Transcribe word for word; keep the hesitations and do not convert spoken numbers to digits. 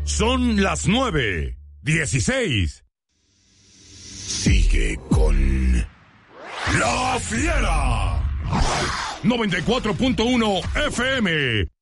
Son las nueve dieciséis. Sigue con La Fiera. noventa y cuatro punto uno F M.